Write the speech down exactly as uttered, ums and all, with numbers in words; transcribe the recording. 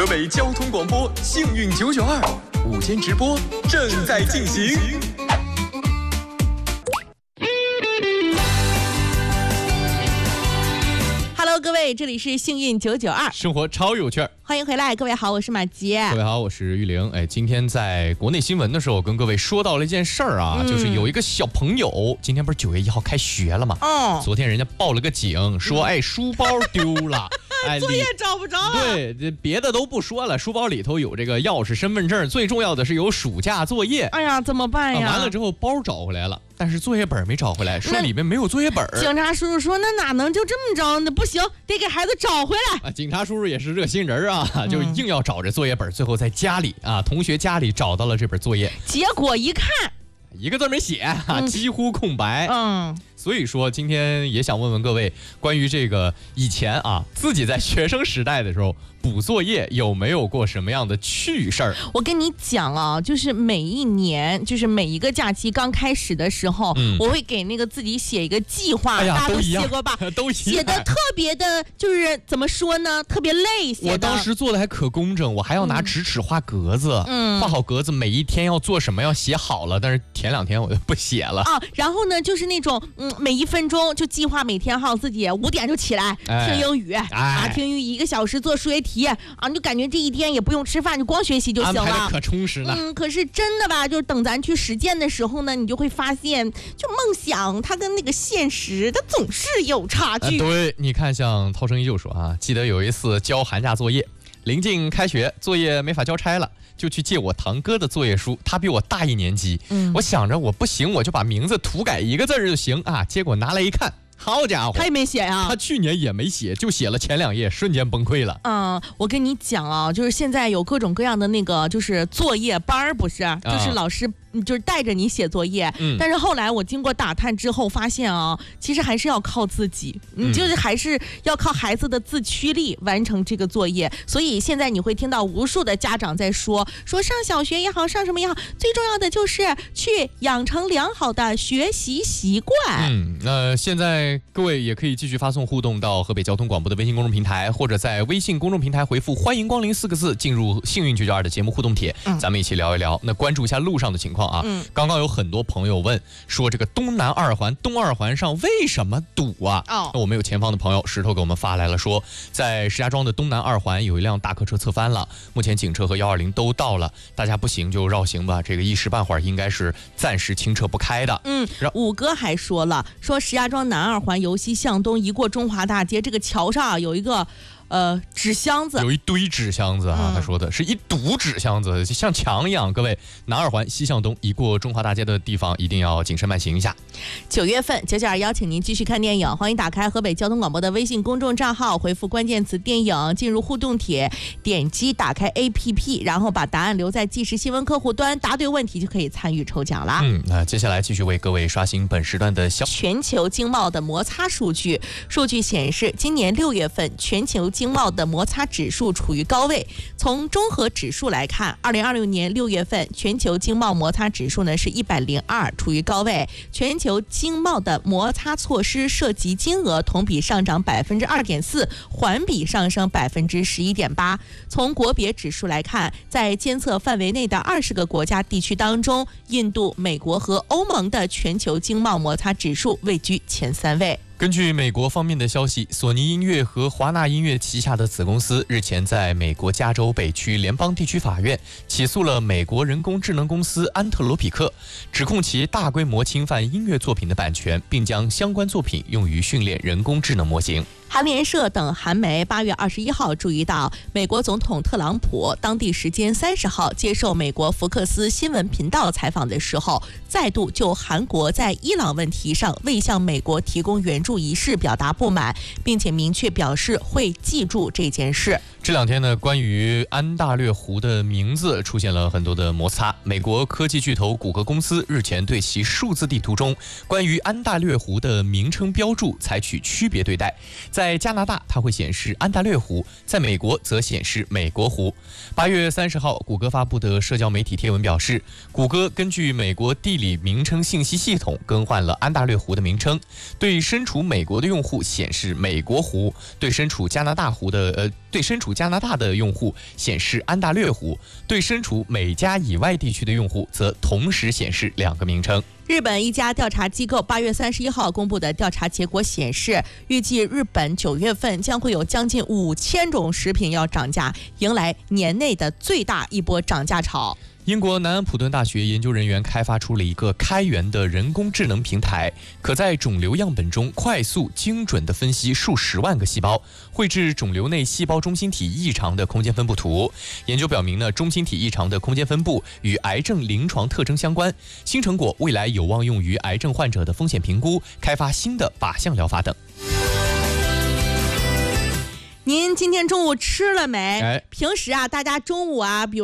河北交通广播幸运九九二午间直播正在进行。 Hello， 各位，这里是幸运九九二， 生活超有趣儿。 欢迎回来，各位好，我是马杰。 各位好，我是玉玲。哎，今天在国内新闻的时候，跟各位说到了一件事儿啊、嗯，就是有一个小朋友，今天不是九月一号开学了吗？哦，昨天人家报了个警，说、嗯、哎书包丢了。哎， 作业找不着了。 对，别的都不说了，书包里头有这个钥匙、身份证，最重要的是有暑假作业。 哎呀，怎么办呀？ 啊、完了之后包找回来了，但是作业本没找回来，说里面没有作业本。 警察叔叔说：“那哪能就这么着？那不行，得给孩子找回来。” 啊，警察叔叔也是热心人啊，就硬要找着作业本，嗯、最后在家里啊，同学家里找到了这本作业。 结果一看， 一个字没写啊、嗯，几乎空白。嗯。所以说，今天也想问问各位，关于这个以前啊，自己在学生时代的时候补作业有没有过什么样的趣事儿？ 我跟你讲啊，就是每一年，就是每一个假期刚开始的时候，嗯、我会给那个自己写一个计划， 哎、 大家都写过吧？ 都写的特别的，就是怎么说呢？特别累。 我当时做的还可工整，我还要拿直尺画格子，嗯，画好格子，每一天要做什么要写好了，但是前两天我就不写了啊。 然后呢，就是那种嗯。每一分钟就计划每天哈，自己五点就起来、哎、听英语、哎、啊，听英语一个小时做数学题啊，你就感觉这一天也不用吃饭，就光学习就行了， 安排的可充实了。 嗯，可是真的吧，就是等咱去实践的时候呢，你就会发现，就梦想它跟那个现实它总是有差距。 呃、对，你看，像涛声依旧说啊，记得有一次交寒假作业，临近开学，作业没法交差了。就去借我堂哥的作业书，他比我大一年级。嗯，我想着我不行，我就把名字涂改一个字就行啊。结果拿来一看，好家伙， 他也没写呀、啊。 他去年也没写，就写了前两页，瞬间崩溃了。 嗯，我跟你讲啊，就是现在有各种各样的那个就是作业班，不是，就是老师。就是带着你写作业、嗯，但是后来我经过打探之后发现啊，其实还是要靠自己，你就是还是要靠孩子的自驱力完成这个作业。所以现在你会听到无数的家长在说，说上小学也好，上什么也好，最重要的就是去养成良好的学习习惯。 嗯，那、呃、现在各位也可以继续发送互动到河北交通广播的微信公众平台，或者在微信公众平台回复欢迎光临四个字，进入幸运九九二的节目互动帖、嗯，咱们一起聊一聊。那关注一下路上的情况啊，嗯，刚刚有很多朋友问说，这个东南二环东二环上为什么堵啊？哦，那我们有前方的朋友石头给我们发来了，说在石家庄的东南二环有一辆大客车侧翻了，目前警车和幺二零都到了，大家不行就绕行吧，这个一时半会儿应该是暂时清澈不开的。 嗯，五哥还说了，说石家庄南二环由西向东，一过中华大街，这个桥上有一个。呃，纸箱子有一堆纸箱子啊、嗯，他说的是一堵纸箱子，像墙一样。各位，南二环西向东，一过中华大街的地方，一定要谨慎慢行一下。 九月份，九九二邀请您继续看电影，欢迎打开河北交通广播的微信公众账号，回复关键词“电影”，进入互动帖，点击打开 A P P， 然后把答案留在即时新闻客户端，答对问题就可以参与抽奖啦。 嗯，那接下来继续为各位刷新本时段的消全球经贸的摩擦数据。数据显示，今年六月份全球经贸的摩擦指数处于高位。从综合指数来看，二零二六年六月份全球经贸摩擦指数呢是一百零二，处于高位。全球经贸的摩擦措施涉及金额同比上涨百分之二点四，环比上升百分之十一点八。从国别指数来看，在监测范围内的二十个国家地区当中，印度、美国和欧盟的全球经贸摩擦指数位居前三位。 根据美国方面的消息，索尼音乐和华纳音乐旗下的子公司日前在美国加州北区联邦地区法院起诉了美国人工智能公司安特罗匹克，指控其大规模侵犯音乐作品的版权，并将相关作品用于训练人工智能模型。 韩联社等韩媒八月二十一号注意到，美国总统特朗普当地时间三十号接受美国福克斯新闻频道采访的时候，再度就韩国在伊朗问题上未向美国提供援助一事表达不满，并且明确表示会记住这件事。 这两天呢，关于安大略湖的名字出现了很多的摩擦。美国科技巨头谷歌公司日前对其数字地图中关于安大略湖的名称标注采取区别对待，在在加拿大它会显示安大略湖，在美国则显示美国湖。八月三十号，谷歌发布的社交媒体贴文表示，谷歌根据美国地理名称信息系统更换了安大略湖的名称，对身处美国的用户显示美国湖，对身处加拿大湖的呃对身处加拿大的用户显示安大略湖，对身处美加以外地区的用户则同时显示两个名称。 日本一家调查机构八月三十一号公布的调查结果显示，预计日本九月份将会有将近五千种食品要涨价，迎来年内的最大一波涨价潮。 英国南安普顿大学研究人员开发出了一个开源的人工智能平台，可在肿瘤样本中快速精准地分析数十万个细胞，绘制肿瘤内细胞中心体异常的空间分布图。研究表明呢，中心体异常的空间分布与癌症临床特征相关，新成果未来有望用于癌症患者的风险评估、开发新的靶向疗法等。 您今天中午吃了没？ 哎， 平时啊，大家中午啊，比如